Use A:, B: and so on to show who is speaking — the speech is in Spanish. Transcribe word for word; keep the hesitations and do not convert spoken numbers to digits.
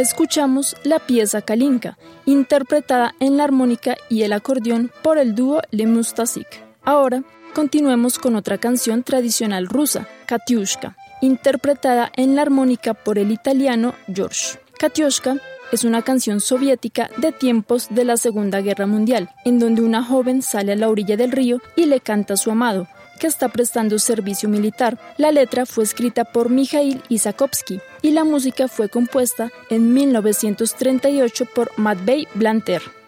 A: escuchamos la pieza Kalinka, interpretada en la armónica y el acordeón por el dúo Le Mustasik. Ahora, continuemos con otra canción tradicional rusa, Katiushka, interpretada en la armónica por el italiano George. Katiushka es una canción soviética de tiempos de la Segunda Guerra Mundial, en donde una joven sale a la orilla del río y le canta a su amado, que está prestando servicio militar. La letra fue escrita por Mikhail Isakovsky y la música fue compuesta en mil novecientos treinta y ocho por Matvey Blanter.